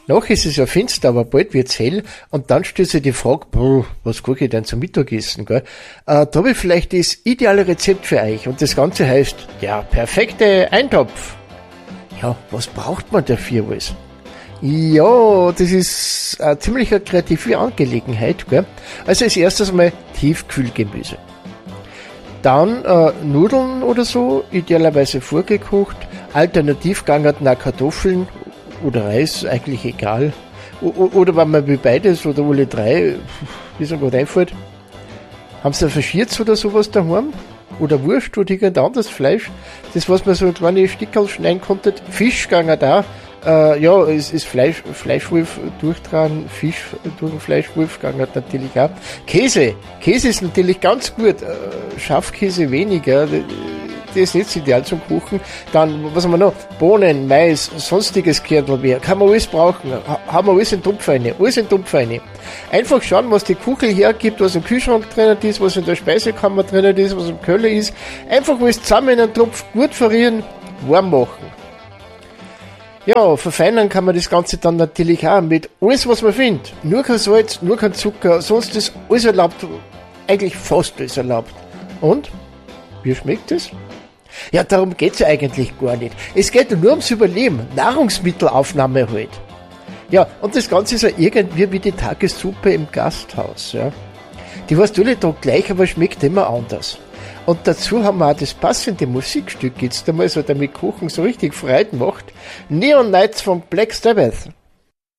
Noch ist es ja finster, aber bald wird's hell und dann stellt sich die Frage, was koche ich denn zum Mittagessen, gell? Da habe ich vielleicht das ideale Rezept für euch und das Ganze heißt, der perfekte Eintopf. Ja, was braucht man dafür alles? Ja, das ist eine ziemlich kreative Angelegenheit, gell? Also als erstes mal Tiefkühlgemüse. Dann Nudeln oder so, idealerweise vorgekocht. Alternativ gangert nach Kartoffeln oder Reis, eigentlich egal. Oder wenn man will beides oder alle drei, wie es mir einfällt. Haben Sie ein Verschierz oder sowas daheim? Oder Wurst oder irgendein anderes Fleisch? Das, was man so kleine Stickerl schneiden konnte. Fisch gangert da. Ja, es ist Fleischwolf durchtragen, Fisch durch den Fleischwolf gangert natürlich auch. Käse ist natürlich ganz gut. Schafkäse weniger. Das ist nicht ideal zum Kochen. Dann, was haben wir noch? Bohnen, Mais, sonstiges Kernelmehl. Kann man alles brauchen. Haben wir alles in den Topf rein. Alles in den Topf rein. Einfach schauen, was die Kugel hergibt, was im Kühlschrank drinnen ist, was in der Speisekammer drinnen ist, was im Keller ist. Einfach alles zusammen in den Topf, gut verrieren, warm machen. Ja, verfeinern kann man das Ganze dann natürlich auch mit alles, was man findet. Nur kein Salz, nur kein Zucker, sonst ist alles erlaubt. Eigentlich fast alles erlaubt. Und? Wie schmeckt es? Ja, darum geht's ja eigentlich gar nicht. Es geht nur ums Überleben. Nahrungsmittelaufnahme halt. Ja, und das Ganze ist ja irgendwie wie die Tagessuppe im Gasthaus, ja. Die heißt alle Tag gleich, aber schmeckt immer anders. Und dazu haben wir auch das passende Musikstück jetzt einmal so damit Kochen so richtig Freude macht. Neon Nights von Black Sabbath.